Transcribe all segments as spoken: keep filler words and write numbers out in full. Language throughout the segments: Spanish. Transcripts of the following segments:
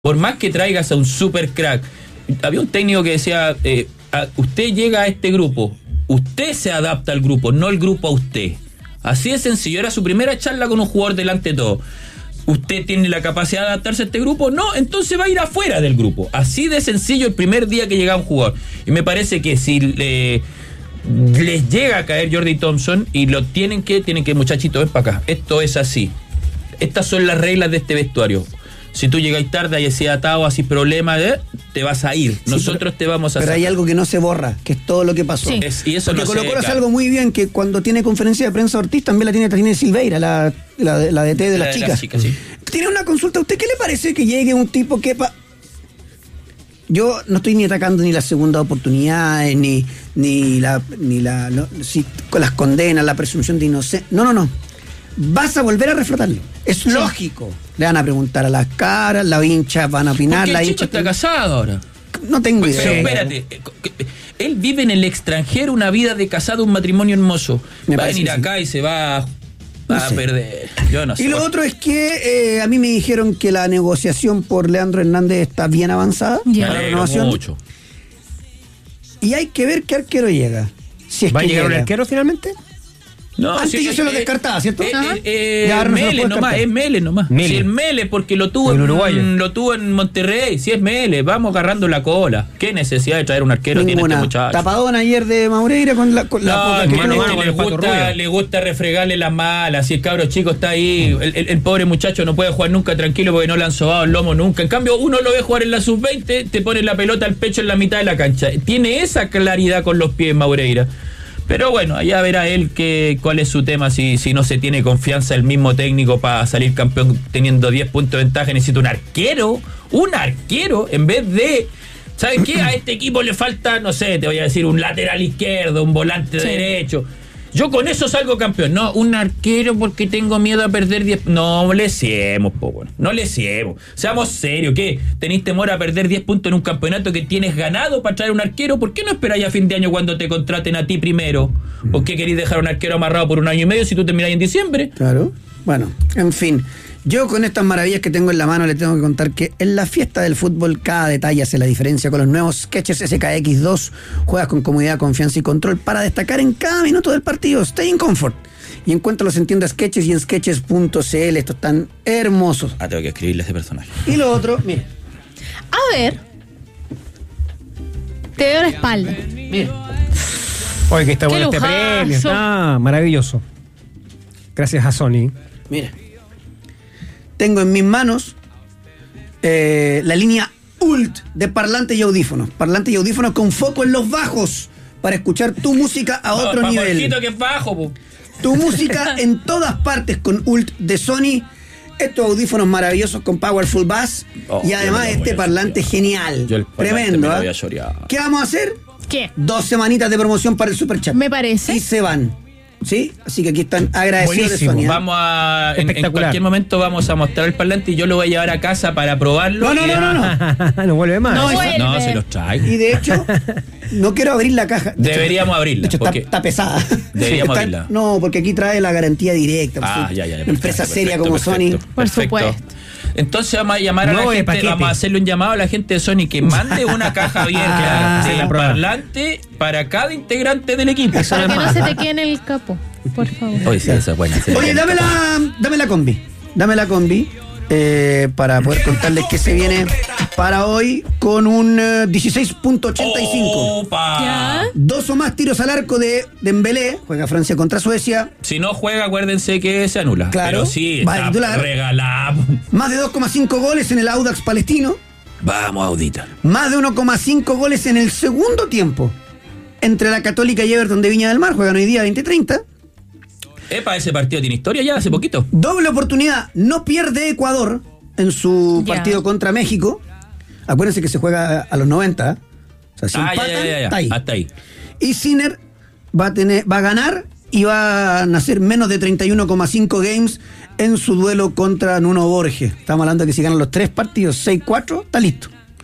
Por más que traigas a un super crack, había un técnico que decía, eh, a, usted llega a este grupo, usted se adapta al grupo, no el grupo a usted. Así de sencillo, era su primera charla con un jugador delante de todo. ¿Usted tiene la capacidad de adaptarse a este grupo? No, entonces va a ir afuera del grupo. Así de sencillo el primer día que llega un jugador. Y me parece que si le, les llega a caer Jordi Thompson y lo tienen que, tienen que, muchachitos, ven para acá. Esto es así. Estas son las reglas de este vestuario. Si tú llegáis tarde y así atado, así problemas, ¿eh? te vas a ir. Sí, Nosotros pero, te vamos a Pero sacar. Hay algo que no se borra, que es todo lo que pasó. Sí. Es, y eso Porque no Colo Colo hace claro. algo muy bien, que cuando tiene conferencia de prensa Ortiz, también la tiene, tiene Silveira, la, la, la D T de la las de chicas. las chicas sí. Tiene una consulta. ¿A usted qué le parece que llegue un tipo que... Pa... Yo no estoy ni atacando ni las segundas oportunidades, ni, ni la... Ni la no, si, con las condenas, la presunción de inocencia. No, no, no. Vas a volver a reflotarlo. Es sí. lógico. Le van a preguntar a las caras, las hinchas van a opinar. Porque la el chico hincha está casado ahora. No tengo pues, idea. Pero espérate, él vive en el extranjero una vida de casado, un matrimonio hermoso. Me va a venir acá sí. y se va, va no a sé. perder. Yo no sé. Y lo otro es que eh, a mí me dijeron que la negociación por Leandro Hernández está bien avanzada. Ya. Me alegro mucho. Y hay que ver qué arquero llega. Si es ¿Va que a llegar llega. un arquero finalmente? No, Antes si yo es, se lo eh, descartaba, ¿cierto? Eh, Ajá. eh, ya, no Mele nomás, es Mele nomás. Mele. Si el Mele, porque lo tuvo en, en, lo tuvo en Monterrey, si es Mele, vamos agarrando la cola. ¿Qué necesidad de traer un arquero Ninguna. tiene este muchacho? Tapadón ayer de Maureira con la, con no, la poca que que no, no, que le, gusta, le gusta refregarle las malas. Si el cabro chico está ahí, el, el, el pobre muchacho no puede jugar nunca tranquilo porque no le han sobado el lomo nunca. En cambio, uno lo ve jugar en la sub veinte, te pone la pelota al pecho en la mitad de la cancha. Tiene esa claridad con los pies Maureira. Pero bueno, allá verá él que, cuál es su tema, si, si no se tiene confianza el mismo técnico para salir campeón teniendo diez puntos de ventaja. Necesita un arquero, un arquero, en vez de... ¿Sabes qué? A este equipo le falta, no sé, te voy a decir, un lateral izquierdo, un volante sí. derecho. Yo con eso salgo campeón. No, un arquero porque tengo miedo a perder diez... No le siemos, po, bueno. No le siemos. Seamos serios. ¿Qué? ¿Tenéis temor a perder diez puntos en un campeonato que tienes ganado para traer un arquero? ¿Por qué no esperáis a fin de año cuando te contraten a ti primero? ¿Por qué queréis dejar un arquero amarrado por un año y medio si tú termináis en diciembre? Claro. Bueno, en fin. Yo con estas maravillas que tengo en la mano les tengo que contar que en la fiesta del fútbol cada detalle hace la diferencia. Con los nuevos Skechers S K X dos juegas con comodidad, confianza y control para destacar en cada minuto del partido. Stay in comfort. Y encuéntralos en tiendas Skechers y en skechers punto c l. Estos están hermosos. Ah, tengo que escribirle a ese personaje. Y lo otro, mire. A ver. Te veo la espalda. Mire. Oye, que está bueno este premio. Está maravilloso. Gracias a Sony. Mira. Tengo en mis manos eh, la línea U L T de parlantes y audífonos. Parlantes y audífonos con foco en los bajos para escuchar tu música a otro no, nivel. Que es bajo, po. Tu música en todas partes con U L T de Sony. Estos audífonos maravillosos con Powerful Bass. Oh, y además este parlante genial. Yo el parlante tremendo. Me lo voy a llorar. ¿Qué vamos a hacer? ¿Qué? Dos semanitas de promoción para el Superchat. Me parece. Y se van. ¿Sí? Así que aquí están agradecidos buenísimo. de Sonia. Vamos a en, en cualquier momento vamos a mostrar el parlante y yo lo voy a llevar a casa para probarlo. No, no, no, no, no. No vuelve más. No, no, vuelve. no se los traigo. Y de hecho, no quiero abrir la caja. De deberíamos hecho, abrirla. De hecho, porque está, está pesada. Deberíamos está, abrirla. No, porque aquí trae la garantía directa. Ah, pues, ya, ya, ya. Empresa Perfecto, seria perfecto, como perfecto, Sony. Por perfecto. supuesto. Entonces vamos a llamar a no la gente, vamos a hacerle un llamado a la gente de Sony que mande una caja abierta ah, de sí, parlante para cada integrante del equipo. Para que no se te quede en el capo, por favor. Oye, sí, esa es buena. Oye, dame la, dame la combi. Dame la combi eh, para poder contarles que se viene para hoy con un uh, dieciséis punto ochenta y cinco. ¡Opa! Dos o más tiros al arco de Dembélé. Juega Francia contra Suecia. Si no juega, acuérdense que se anula. Claro. Pero sí, Va, está regalado. Más de dos coma cinco goles en el Audax palestino. Vamos, Audita. Más de uno coma cinco goles en el segundo tiempo. Entre la Católica y Everton de Viña del Mar. Juegan hoy día veinte treinta. Epa, ese partido tiene historia ya hace poquito. Doble oportunidad. No pierde Ecuador en su Ya. partido contra México. Acuérdense que se juega a los noventa. O sea, si Ah, empatan, ya, ya, ya, ya. está ahí. Hasta ahí. Y Sinner va a tener, va a ganar y va a nacer menos de treinta y uno coma cinco games en su duelo contra Nuno Borges. Estamos hablando de que si ganan los tres partidos, seis cuatro, está listo.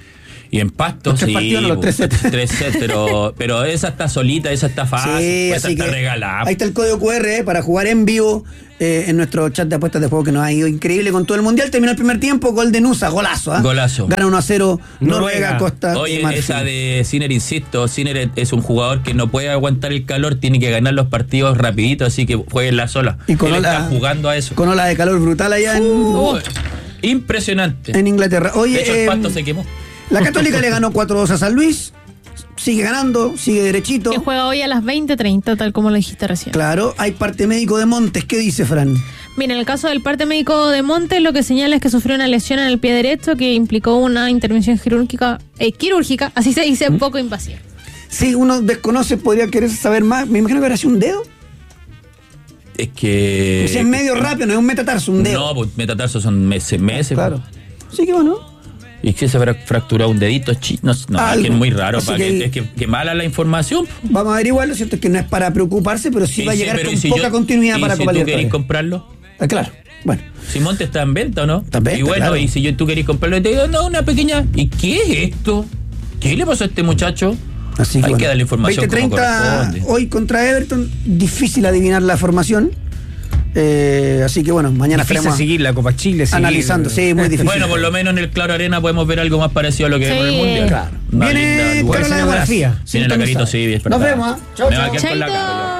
Y en Pasto, los tres sí. partidos, no, los tres sets. Tres sets, pero, pero esa está solita, esa está fácil, Sí, esa así está que regalada. ahí está el código cu erre eh, para jugar en vivo eh, en nuestro chat de apuestas de juego que nos ha ido increíble con todo el mundial. Terminó el primer tiempo, gol de Nusa, golazo. ¿eh? Golazo. Gana uno a cero Noruega, Noruega. Costa Oye, de Marfil. esa de Sinner, insisto, Sinner es un jugador que no puede aguantar el calor, tiene que ganar los partidos rapidito, así que juegue en la sola. Y con Él ola- está jugando a eso. Con ola de calor brutal allá en, Uh, impresionante. en Inglaterra. Oye, de hecho, el eh, Pasto se quemó. la Católica le ganó cuatro dos a San Luis. Sigue ganando, sigue derechito. Que juega hoy a las veinte treinta, tal como lo dijiste recién. Claro, hay parte médico de Montes. ¿Qué dice Fran? Mira, en el caso del parte médico de Montes, lo que señala es que sufrió una lesión en el pie derecho que implicó una intervención quirúrgica, eh, quirúrgica, así se dice, poco invasiva. Si uno desconoce, podría querer saber más. Me imagino que habrá sido un dedo. Es que. O sea, es medio rápido, no es un metatarso, un dedo. No, pues metatarso son meses, meses. Claro. pues. Sí que bueno. ¿Y que se habrá fracturado un dedito? chi- No, no, Algo. es que es muy raro. Así Para que- que, es que, que mala la información. Vamos a averiguar, lo cierto es que no es para preocuparse, pero sí Y va a sí, llegar pero con ¿y si poca yo- continuidad y para si Copa tú querés Libertadores. comprarlo? Ah, claro, bueno. Si Monte está en venta, ¿o no? Está en venta, Y bueno, claro. y si yo, tú querés comprarlo, y te digo, no, una pequeña. ¿Y qué es esto? ¿Qué le pasó a este muchacho? Así Hay bueno. que darle información veinte como treinta corresponde. hoy contra Everton, difícil adivinar la formación. Eh, así que bueno, mañana Difícil estaremos seguir la Copa Chile. seguir- analizando. Sí, muy difícil. Bueno, por lo menos en el Claro Arena podemos ver algo más parecido a lo que Sí. vemos en el Mundial. Claro. Una Viene linda lugar. Carola de Buenas. escenografía. Viene la carito, sí, es Nos verdad. vemos. ¿eh? Chau, Me va a chau. quedar con la Chaito. cara yo.